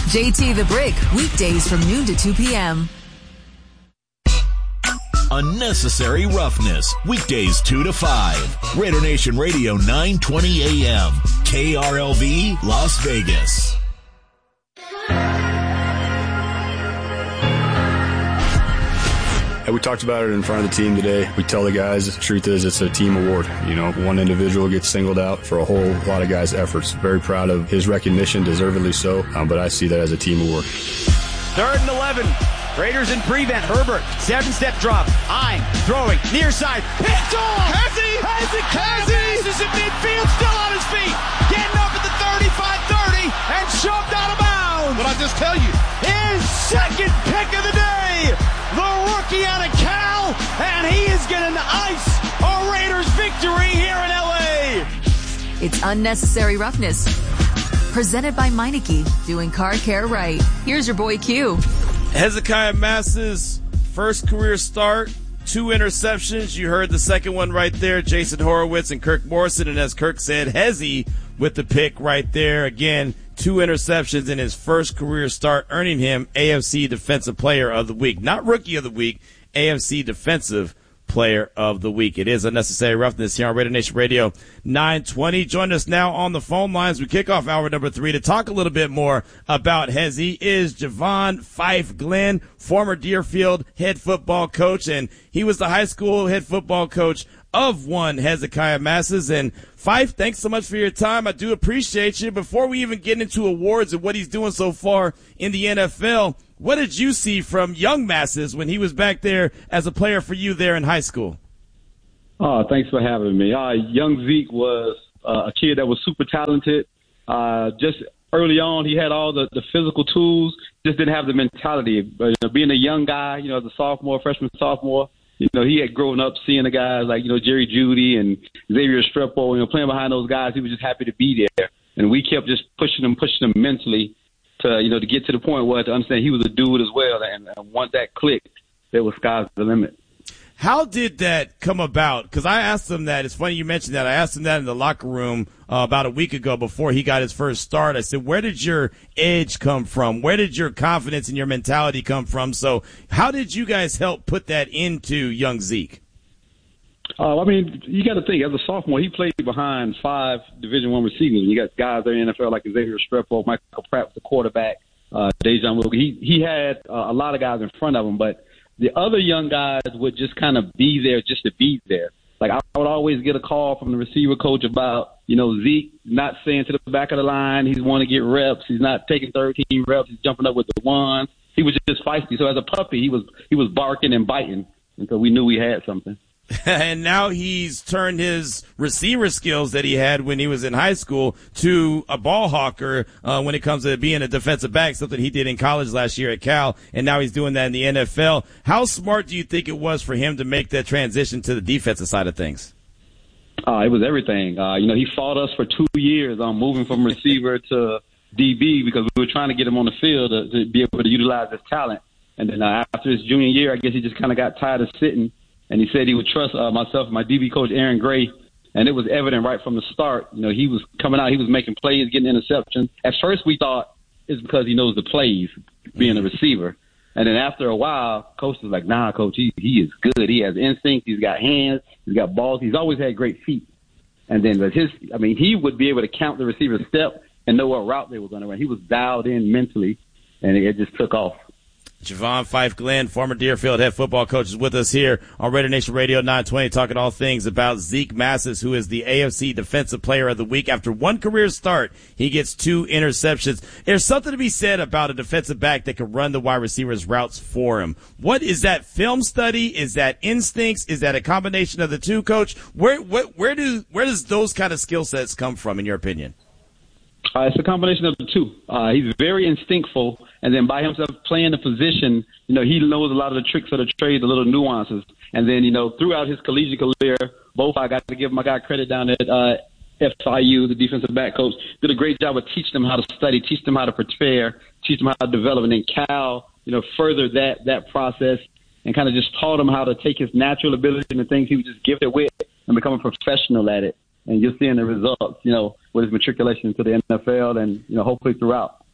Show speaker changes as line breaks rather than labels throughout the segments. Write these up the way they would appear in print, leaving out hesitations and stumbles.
JT the Brick, weekdays from noon to 2 p.m.
Unnecessary Roughness, weekdays 2 to 5. Raider Nation Radio 920 AM, KRLV, Las Vegas.
We talked about it in front of the team today. We tell the guys the truth is it's a team award. You know, one individual gets singled out for a whole lot of guys' efforts. Very proud of his recognition, deservedly so, but I see that as a team award.
3rd and 11. Raiders in prevent. Herbert, 7-step drop. I'm throwing near side. Picked off! Hezzy is in midfield, still on his feet. Getting up at the 35-30 and shoved out of bounds.
But I just tell you,
his second pick of the day. The rookie out of Cal, and he is going to ice a Raiders victory here in L.A.
It's Unnecessary Roughness. Presented by Meineke, doing car care right. Here's your boy Q.
Hezekiah Mass's first career start, 2 interceptions. You heard the second one right there, Jason Horowitz and Kirk Morrison. And as Kirk said, Hezzy with the pick right there. Again, 2 interceptions in his first career start, earning him AFC Defensive Player of the Week. Not Rookie of the Week, AFC Defensive Player of the Week. It is Unnecessary Roughness here on Raider Nation Radio 920. Join us now on the phone lines. We kick off hour number 3 to talk a little bit more about Hezzy. Is Javon Fife Glenn, former Deerfield head football coach, and he was the high school head football coach of one Hezekiah Masses. And Fife, thanks so much for your time. I do appreciate you. Before we even get into awards and what he's doing so far in the NFL, what did you see from young Masses when he was back there as a player for you there in high school?
Thanks for having me. Young Zeke was a kid that was super talented. Just early on, he had all the physical tools, just didn't have the mentality. But being a young guy, as a sophomore, freshman, sophomore, he had grown up seeing the guys like, Jerry Jeudy and Xavier Strepo, playing behind those guys. He was just happy to be there. And we kept just pushing him mentally to get to the point where to understand he was a dude as well. And once that clicked, there was sky's the limit.
How did that come about? Because I asked him that. It's funny you mentioned that. I asked him that in the locker room about a week ago before he got his first start. I said, where did your edge come from? Where did your confidence and your mentality come from? So how did you guys help put that into young Zeke?
You got to think, as a sophomore, he played behind 5 Division I receivers. You got guys there in the NFL like Xavier Strepo, Michael Pratt, the quarterback, Dejan Wilker. He had a lot of guys in front of him, but the other young guys would just kind of be there just to be there. Like, I would always get a call from the receiver coach about, Zeke not staying to the back of the line. He's wanting to get reps. He's not taking 13 reps. He's jumping up with the ones. He was just feisty. So as a puppy, he was barking and biting. And so we knew we had something.
And now he's turned his receiver skills that he had when he was in high school to a ball hawker when it comes to being a defensive back, something he did in college last year at Cal, and now he's doing that in the NFL. How smart do you think it was for him to make that transition to the defensive side of things?
It was everything. He fought us for 2 years on moving from receiver to DB because we were trying to get him on the field to be able to utilize his talent. And then after his junior year, I guess he just kind of got tired of sitting. And he said he would trust myself and my DB coach, Aaron Gray. And it was evident right from the start. He was coming out. He was making plays, getting interceptions. At first, we thought it's because he knows the plays, being a receiver. And then after a while, coach was like, nah, coach, he is good. He has instinct. He's got hands. He's got balls. He's always had great feet. And then he would be able to count the receiver's step and know what route they were going to run. He was dialed in mentally, and it just took off.
Javon Fife Glenn, former Deerfield head football coach, is with us here on Raider Nation Radio 920, talking all things about Zeke Masses, who is the AFC Defensive Player of the Week. After one career start, he gets 2 interceptions. There's something to be said about a defensive back that can run the wide receivers' routes for him. What is that, film study? Is that instincts? Is that a combination of the two, Coach? Where does those kind of skill sets come from, in your opinion?
It's a combination of the two. He's very instinctful, and then by himself playing the position, he knows a lot of the tricks of the trade, the little nuances. And then, throughout his collegiate career, both I got to give my guy credit down at FIU, the defensive back coach, did a great job of teaching them how to study, teach them how to prepare, teach them how to develop. And then Cal, furthered that process and kind of just taught him how to take his natural ability and the things he was just gifted with and become a professional at it. And you're seeing the results, with his matriculation to the NFL and, hopefully throughout.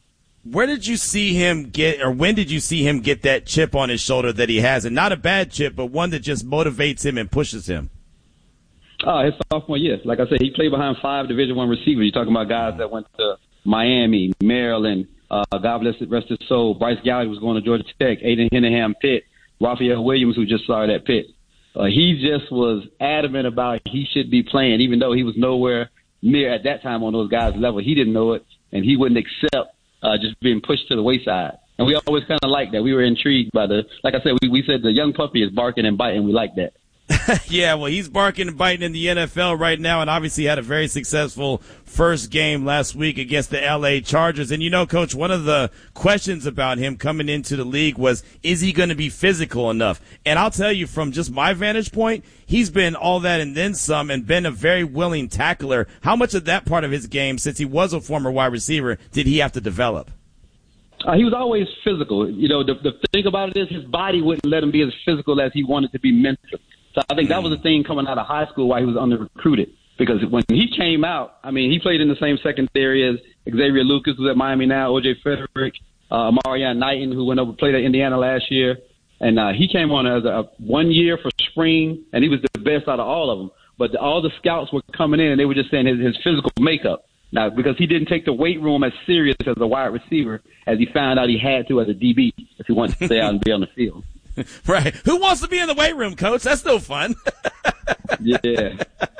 Where did you see him get, or when did you see him get that chip on his shoulder that he has? And not a bad chip, but one that just motivates him and pushes him.
His sophomore year. Like I said, he played behind 5 Division I receivers. You're talking about guys that went to Miami, Maryland, God bless it, rest his soul. Bryce Gallagher was going to Georgia Tech, Aiden Henningham, Pitt, Raphael Williams, who just started at Pitt. He just was adamant about he should be playing, even though he was nowhere near at that time on those guys' level. He didn't know it, and he wouldn't accept just being pushed to the wayside. And we always kind of liked that. We were intrigued by like I said, we said the young puppy is barking and biting. We like that.
Yeah, well, he's barking and biting in the NFL right now, and obviously had a very successful first game last week against the L.A. Chargers. And, Coach, one of the questions about him coming into the league was, is he going to be physical enough? And I'll tell you, from just my vantage point, he's been all that and then some, and been a very willing tackler. How much of that part of his game, since he was a former wide receiver, did he have to develop?
He was always physical. The thing about it is his body wouldn't let him be as physical as he wanted to be mentally. So I think that was the thing coming out of high school why he was under-recruited. Because when he came out, he played in the same secondary as Xavier Lucas, who's at Miami now, O.J. Frederick, Marion Knighton, who went over to play at Indiana last year. And he came on as a 1 year for spring, and he was the best out of all of them. But all the scouts were coming in, and they were just saying his physical makeup. Now, because he didn't take the weight room as serious as a wide receiver as he found out he had to as a DB if he wanted to stay out and be on the field.
Right. Who wants to be in the weight room, Coach? That's no fun.
Yeah.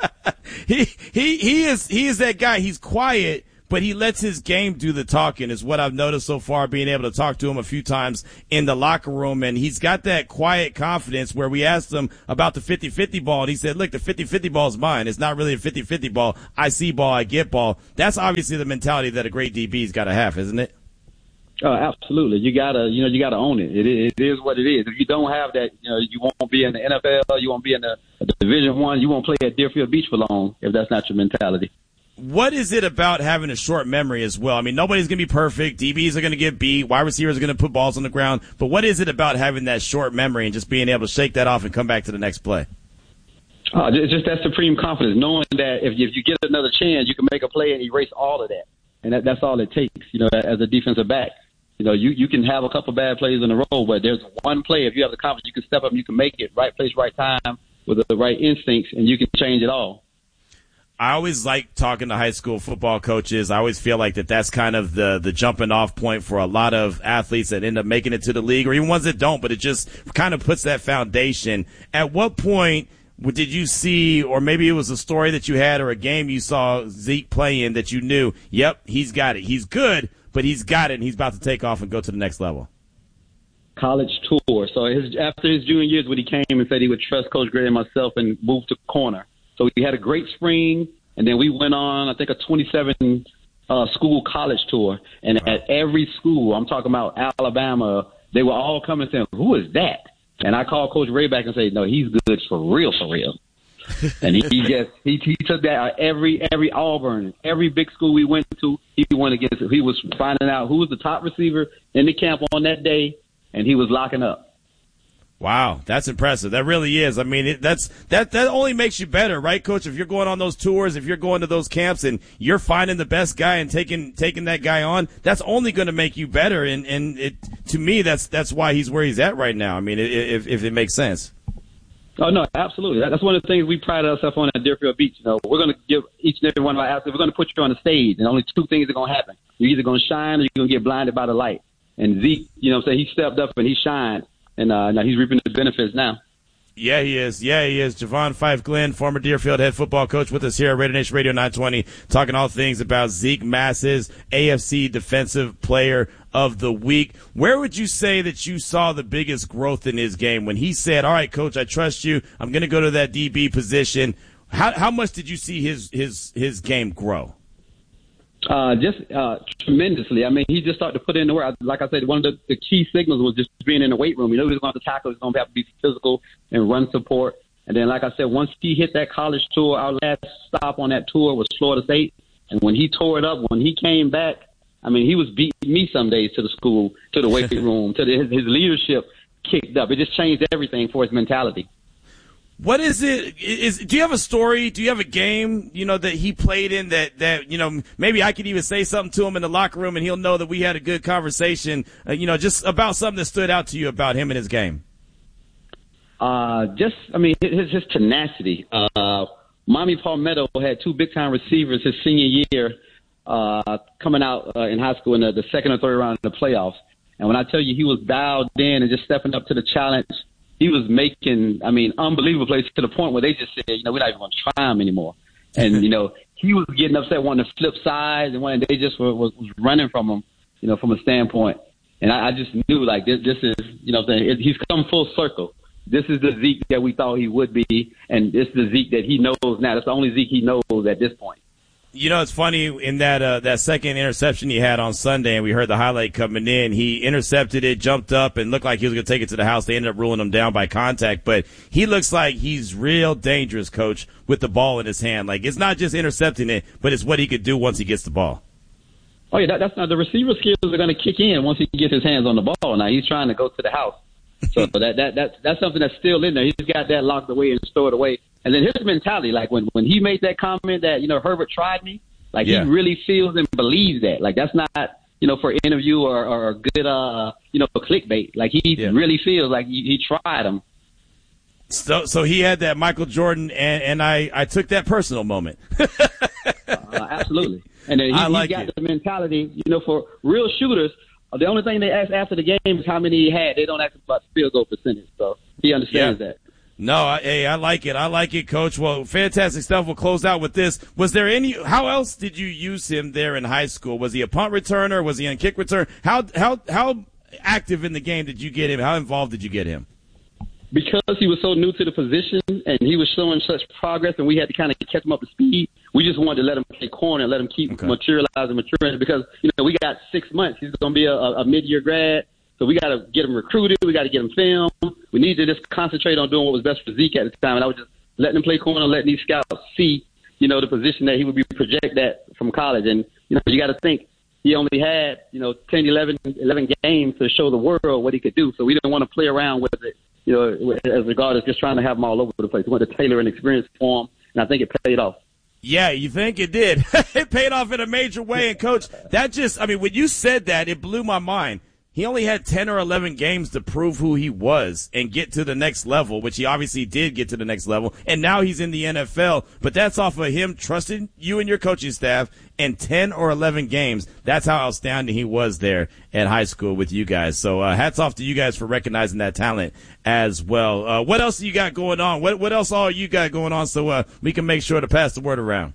He is that guy. He's quiet, but he lets his game do the talking, is what I've noticed so far, being able to talk to him a few times in the locker room. And he's got that quiet confidence where we asked him about the 50-50 ball, and he said, look, the 50-50 ball is mine. It's not really a 50-50 ball. I see ball, I get ball. That's obviously the mentality that a great DB's got to have, isn't it?
Absolutely. You gotta own it. It is what it is. If you don't have that, you won't be in the NFL. You won't be in the Division I. You won't play at Deerfield Beach for long if that's not your mentality.
What is it about having a short memory as well? Nobody's going to be perfect. DBs are going to get beat. Wide receivers are going to put balls on the ground. But what is it about having that short memory and just being able to shake that off and come back to the next play?
It's just that supreme confidence, knowing that if you get another chance, you can make a play and erase all of that. And that's all it takes, as a defensive back. You can have a couple bad plays in a row, but there's one play. If you have the confidence, you can step up and you can make it. Right place, right time, with the right instincts, and you can change it all.
I always like talking to high school football coaches. I always feel like that's kind of the jumping off point for a lot of athletes that end up making it to the league, or even ones that don't, but it just kind of puts that foundation. At what point did you see, or maybe it was a story that you had or a game you saw Zeke play in that you knew, yep, he's got it. He's good, but he's got it, and he's about to take off and go to the next level?
College tour. So after his junior years, when he came and said he would trust Coach Gray and myself and move to corner. So we had a great spring, and then we went on, I think, a 27 school college tour. And at every school, I'm talking about Alabama, they were all coming saying, who is that? And I called Coach Ray back and said, no, he's good for real, for real. And he took that every Auburn, every big school we went to, he was finding out who was the top receiver in the camp on that day, and he was locking up.
Wow, that's impressive. That really is. That only makes you better, right, Coach? If you're going on those tours, if you're going to those camps, and you're finding the best guy and taking that guy on, that's only going to make you better. And it, to me, that's why he's where he's at right now. If it makes sense.
Oh, no, absolutely. That's one of the things we pride ourselves on at Deerfield Beach. We're going to give each and every one of our athletes, we're going to put you on the stage, and only two things are going to happen. You're either going to shine or you're going to get blinded by the light. And Zeke, he stepped up and he shined, and now he's reaping the benefits now.
Yeah, he is. Javon Fife Glenn, former Deerfield head football coach, with us here at Raider Nation Radio 920, talking all things about Zeke Massis, AFC Defensive Player of the Week. Where would you say that you saw the biggest growth in his game when he said, all right, Coach, I trust you. I'm going to go to that DB position. How much did you see his game grow?
Just tremendously. He just started to put in the work. Like I said, one of the key signals was just being in the weight room. He was going to tackle. He was going to have to be physical and run support. And then, like I said, once he hit that college tour, our last stop on that tour was Florida State. And when he tore it up, when he came back, he was beating me some days to the school, to the weight room, his leadership kicked up. It just changed everything for his mentality.
What is it? Do you have a story? Do you have a game, that he played in that, maybe I could even say something to him in the locker room and he'll know that we had a good conversation, just about something that stood out to you about him and his game?
His tenacity. Miami Palmetto had 2 big-time receivers his senior year coming out in high school in the second or third round of the playoffs. And when I tell you he was dialed in and just stepping up to the challenge, he was making, unbelievable plays to the point where they just said, we're not even going to try him anymore. And, he was getting upset wanting to flip sides and they just was running from him, from a standpoint. And I just knew, this is, he's come full circle. This is the Zeke that we thought he would be, and this is the Zeke that he knows now. That's the only Zeke he knows at this point.
It's funny, in that second interception he had on Sunday, and we heard the highlight coming in, he intercepted it, jumped up, and looked like he was going to take it to the house. They ended up ruling him down by contact, but he looks like he's real dangerous, Coach, with the ball in his hand. It's not just intercepting it, but it's what he could do once he gets the ball.
Oh, yeah, that's not the receiver skills are going to kick in once he gets his hands on the ball. Now, he's trying to go to the house. So that's something that's still in there. He's got that locked away and stored away. And then his mentality, when he made that comment that, Herbert tried me, he really feels and believes that. That's not, for interview or good, clickbait. He really feels like he tried him.
So he had that Michael Jordan, and I took that personal moment.
Absolutely. And then he's got the mentality, for real shooters. The only thing they ask after the game is how many he had. They don't ask about the field goal percentage. So he understands that.
No, I like it. I like it, Coach. Well, fantastic stuff. We'll close out with this. How else did you use him there in high school? Was he a punt returner? Was he on kick return? How active in the game did you get him? How involved did you get him?
Because he was so new to the position and he was showing such progress and we had to kind of catch him up to speed, we just wanted to let him play corner and let him keep maturing because, we got 6 months. He's going to be a mid-year grad, so we got to get him recruited. We got to get him filmed. We need to just concentrate on doing what was best for Zeke at the time, and I was just letting him play corner, letting these scouts see, the position that he would be projected at from college. And, you got to think he only had, 10, 11 games to show the world what he could do, so we didn't want to play around with it. As regards just trying to have them all over the place. We wanted to tailor an experience for them, and I think it paid off.
Yeah, you think it did? It paid off in a major way. And, Coach, when you said that, it blew my mind. He only had 10 or 11 games to prove who he was and get to the next level, which he obviously did get to the next level. And now he's in the NFL. But that's off of him trusting you and your coaching staff and 10 or 11 games. That's how outstanding he was there at high school with you guys. So hats off to you guys for recognizing that talent as well. What else do you got going on? What else all you got going on so we can make sure to pass the word around?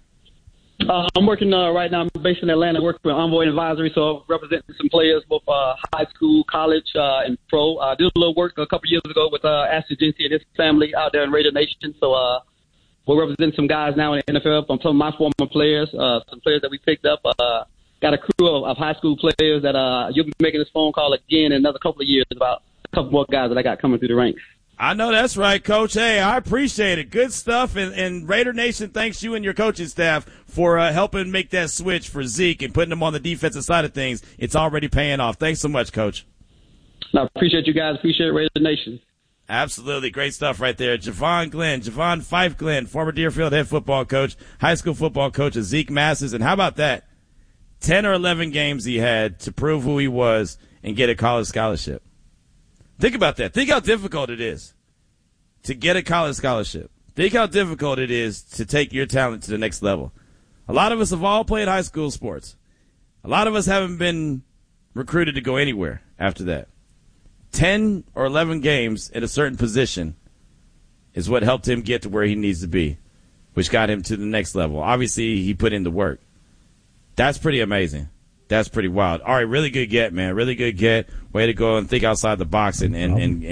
I'm working right now. I'm based in Atlanta, working for Envoy Advisory, so I'm representing some players, both high school, college, and pro. I did a little work a couple years ago with Ashley Genty and his family out there in Raider Nation. So we're representing some guys now in the NFL from some of my former players, some players that we picked up. Got a crew of high school players that you'll be making this phone call again in another couple of years about a couple more guys that I got coming through the ranks.
I know that's right, Coach. Hey, I appreciate it. Good stuff. And Raider Nation thanks you and your coaching staff for helping make that switch for Zeke and putting him on the defensive side of things. It's already paying off. Thanks so much, Coach.
I appreciate you guys. Appreciate Raider Nation.
Absolutely. Great stuff right there. Javon Fife Glenn, former Deerfield head football coach, high school football coach of Zeke Massis. And how about that? 10 or 11 games he had to prove who he was and get a college scholarship. Think about that. Think how difficult it is to get a college scholarship. Think how difficult it is to take your talent to the next level. A lot of us have all played high school sports. A lot of us haven't been recruited to go anywhere after that. 10 or 11 games at a certain position is what helped him get to where he needs to be, which got him to the next level. Obviously, he put in the work. That's pretty amazing. That's pretty wild. All right, really good get, man. Really good get. Way to go and think outside the box and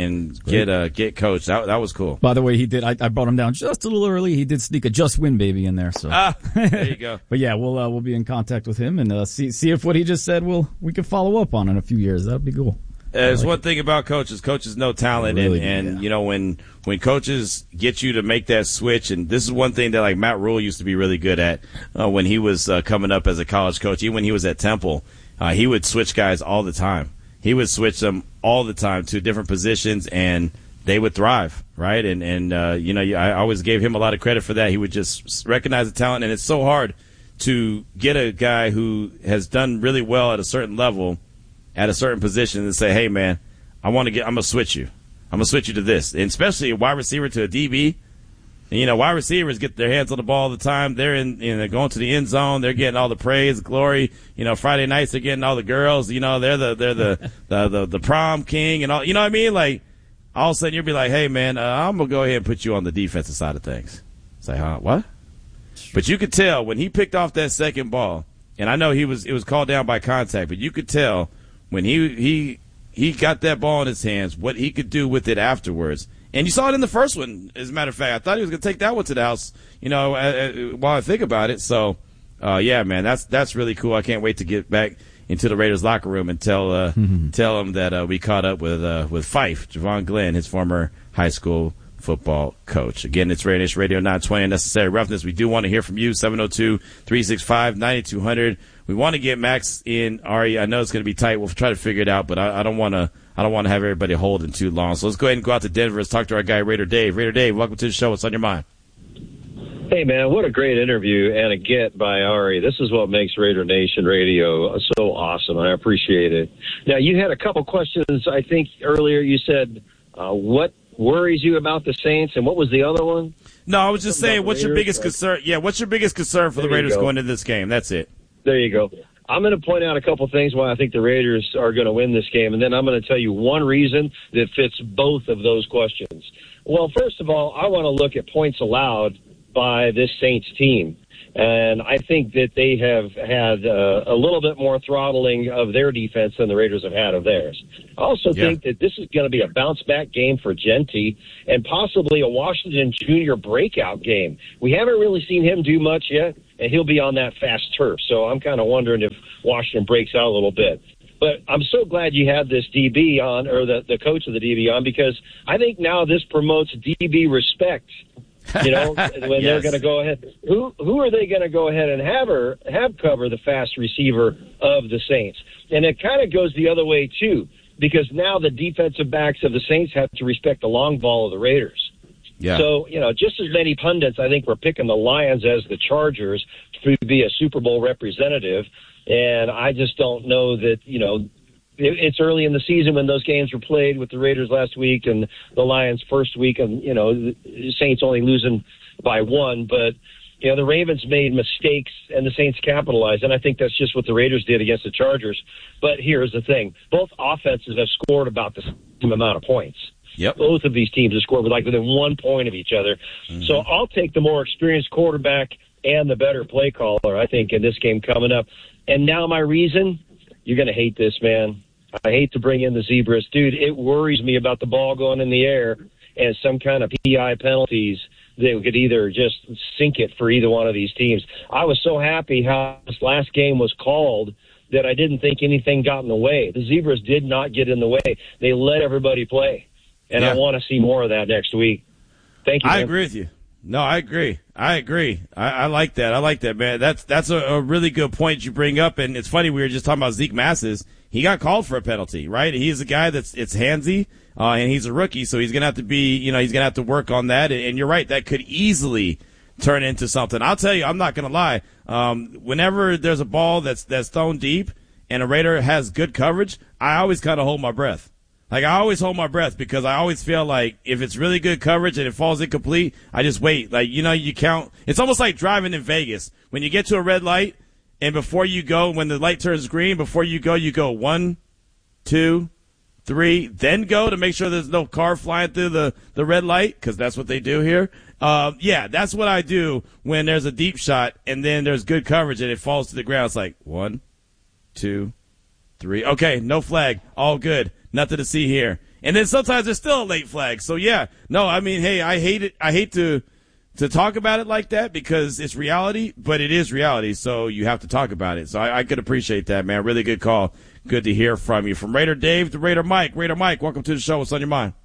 get coach. That was cool.
By the way, he did. I brought him down just a little early. He did sneak a just win baby in there. So
there you go.
But yeah, we'll be in contact with him and see if what he just said we can follow up on in a few years. That'd be cool.
There's one thing about coaches. Coaches know talent, really and you know when coaches get you to make that switch, and this is one thing that like Matt Rule used to be really good at when he was coming up as a college coach. Even when he was at Temple, he would switch guys all the time. He would switch them all the time to different positions, and they would thrive, right? And I always gave him a lot of credit for that. He would just recognize the talent, and it's so hard to get a guy who has done really well at a certain level, at a certain position, and say, hey, man, I'm going to switch you. I'm going to switch you to this. And especially a wide receiver to a DB. And, wide receivers get their hands on the ball all the time. They're they're going to the end zone. They're getting all the praise, glory. Friday nights they're getting all the girls. They're the prom king and all. You know what I mean? Like, all of a sudden you'll be like, hey, man, I'm going to go ahead and put you on the defensive side of things. It's like, huh, what? But you could tell when he picked off that second ball, and I know it was called down by contact, but you could tell when he got that ball in his hands, what he could do with it afterwards. And you saw it in the first one, as a matter of fact. I thought he was going to take that one to the house, while I think about it. So, yeah, man, that's really cool. I can't wait to get back into the Raiders locker room and tell them that we caught up with Fife, Javon Glenn, his former high school football coach. Again, it's Raider Nation Radio 920 Unnecessary Roughness. We do want to hear from you, 702-365-9200. We want to get Max in, Ari. I know it's going to be tight. We'll try to figure it out, but I don't want to have everybody holding too long. So let's go ahead and go out to Denver. Let's talk to our guy, Raider Dave. Raider Dave, welcome to the show. What's on your mind?
Hey, man, what a great interview and a get by Ari. This is what makes Raider Nation Radio so awesome, and I appreciate it. Now, you had a couple questions, I think, earlier. You said, what worries you about the Saints, and what was the other one?
No, I was just saying, what's your biggest concern? Yeah, what's your biggest concern for the Raiders going into this game? That's it.
There you go. I'm going to point out a couple things why I think the Raiders are going to win this game, and then I'm going to tell you one reason that fits both of those questions. Well, first of all, I want to look at points allowed by this Saints team, and I think that they have had a little bit more throttling of their defense than the Raiders have had of theirs. I also think that this is going to be a bounce-back game for Genty and possibly a Washington Jr. breakout game. We haven't really seen him do much yet, and he'll be on that fast turf. So I'm kind of wondering if Washington breaks out a little bit. But I'm so glad you had this DB on, or the coach of the DB on, because I think now this promotes DB respect. When they're going to go ahead. Who are they going to go ahead and have cover the fast receiver of the Saints? And it kind of goes the other way, too, because now the defensive backs of the Saints have to respect the long ball of the Raiders. Yeah. So, just as many pundits, I think, were picking the Lions as the Chargers to be a Super Bowl representative. And I just don't know that, it's early in the season when those games were played with the Raiders last week and the Lions first week, and, the Saints only losing by one. But, the Ravens made mistakes and the Saints capitalized, and I think that's just what the Raiders did against the Chargers. But here's the thing. Both offenses have scored about the same amount of points.
Yep.
Both of these teams have scored within 1 point of each other. Mm-hmm. So I'll take the more experienced quarterback and the better play caller, I think, in this game coming up. And now my reason, you're going to hate this, man. I hate to bring in the Zebras. Dude, it worries me about the ball going in the air and some kind of PI penalties that could either just sink it for either one of these teams. I was so happy how this last game was called that I didn't think anything got in the way. The Zebras did not get in the way. They let everybody play. And I want to see more of that next week. Thank you, man.
I agree with you. No, I agree. I like that. I like that, man. That's a really good point you bring up. And it's funny, we were just talking about Zeke Massis. He got called for a penalty, right? He's a guy it's handsy, and he's a rookie, so he's going to have to be, he's going to have to work on that. And you're right, that could easily turn into something. I'll tell you, I'm not going to lie. Whenever there's a ball that's thrown deep and a Raider has good coverage, I always kind of hold my breath. Like, I always hold my breath because I always feel like if it's really good coverage and it falls incomplete, I just wait. Like, you count. It's almost like driving in Vegas. When you get to a red light and before you go, when the light turns green, before you go 1, 2, 3, then go to make sure there's no car flying through the red light, because that's what they do here. That's what I do when there's a deep shot and then there's good coverage and it falls to the ground. It's like 1, 2, 3. Okay, no flag. All good. Nothing to see here. And then sometimes there's still a late flag. So, hey, I hate it. I hate to talk about it like that because it's reality, but it is reality. So you have to talk about it. So I could appreciate that, man. Really good call. Good to hear from you. From Raider Dave to Raider Mike. Raider Mike, welcome to the show. What's on your mind?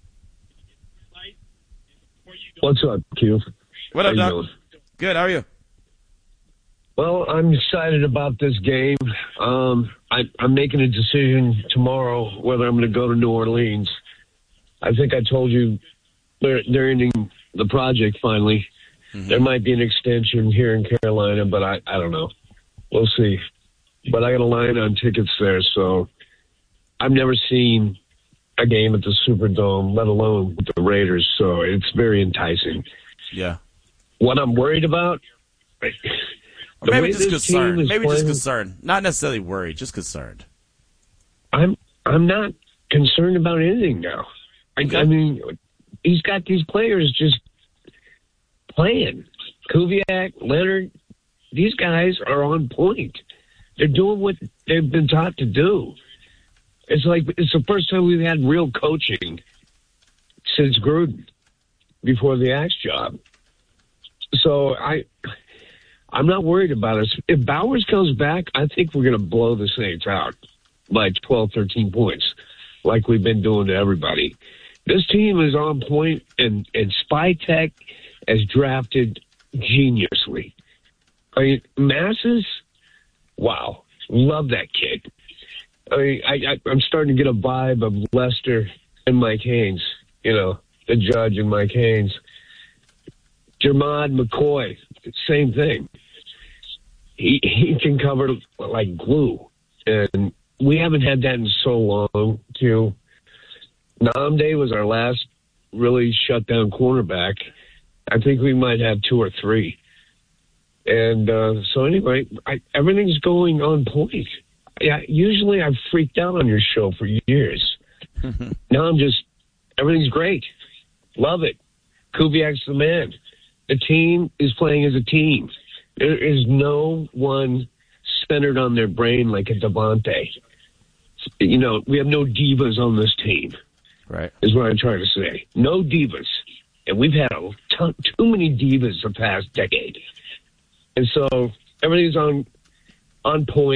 What's up, Q?
What up, Doc? Good. How are you?
Well, I'm excited about this game. I'm making a decision tomorrow whether I'm going to go to New Orleans. I think I told you they're ending the project finally. Mm-hmm. There might be an extension here in Carolina, but I don't know. We'll see. But I got a line on tickets there, so I've never seen a game at the Superdome, let alone with the Raiders, so it's very enticing.
Yeah.
What I'm worried about...
Or maybe just concerned. Just concerned. Not necessarily worried, just concerned.
I'm not concerned about anything now. I mean, he's got these players just playing. Kubiak, Leonard, these guys are on point. They're doing what they've been taught to do. It's like it's the first time we've had real coaching since Gruden before the Axe job. So I'm not worried about us. If Bowers comes back, I think we're going to blow the Saints out by 12, 13 points, like we've been doing to everybody. This team is on point, and Spytek has drafted geniusly. I mean, Masses, wow, love that kid. I mean, I'm starting to get a vibe of Lester and Mike Haynes, the judge and Mike Haynes. Jermod McCoy, same thing. He can cover like glue. And we haven't had that in so long, too. Namde was our last really shutdown cornerback. I think we might have 2 or 3. And so anyway, everything's going on point. Usually I've freaked out on your show for years. Now everything's great. Love it. Kubiak's the man. The team is playing as a team. There is no one centered on their brain like a Devontae. We have no divas on this team.
Right.
Is what I'm trying to say. No divas. And we've had too many divas the past decade. And so everything's on point.